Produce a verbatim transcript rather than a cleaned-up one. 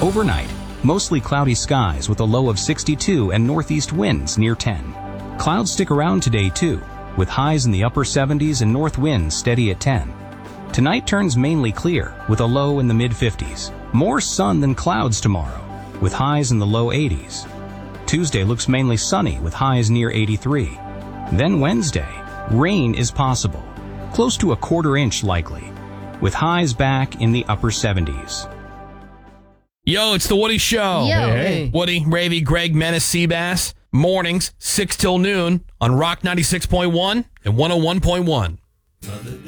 Overnight, mostly cloudy skies with a low of sixty-two and northeast winds near ten. Clouds stick around today too, with highs in the upper seventies and north winds steady at ten. Tonight turns mainly clear, with a low in the mid-fifties. More sun than clouds tomorrow, with highs in the low eighties. Tuesday looks mainly sunny, with highs near eighty-three. Then Wednesday, rain is possible, close to a quarter inch likely, with highs back in the upper seventies. Yo, it's the Woody Show. Yo. Hey, hey. Woody, Ravy, Greg, Menace, Seabass. Mornings, six till noon on Rock ninety-six point one and one oh one point one.